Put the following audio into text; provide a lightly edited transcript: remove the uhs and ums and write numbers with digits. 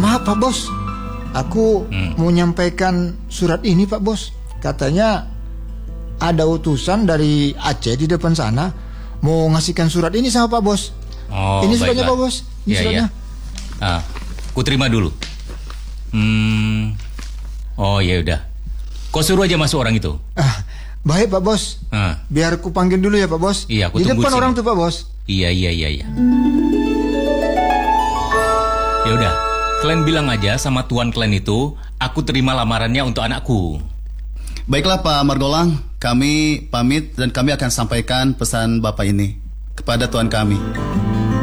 Maaf Pak Bos, aku mau nyampaikan surat ini Pak Bos. Katanya ada utusan dari Aceh di depan sana mau ngasihkan surat ini sama Pak Bos. Oh, ini suratnya baiklah. Pak Bos. Ini suratnya. Ku terima dulu. Oh ya udah. Kau suruh aja masuk orang itu. Baik Pak Bos. Biar ku panggil dulu ya Pak Bos. Iya, aku di tunggu depan sini. orang tuh Pak Bos. Iya. Ya udah, kalian bilang aja sama tuan kalian itu, aku terima lamarannya untuk anakku. Baiklah Pak Margolang, kami pamit dan kami akan sampaikan pesan Bapak ini kepada tuan kami.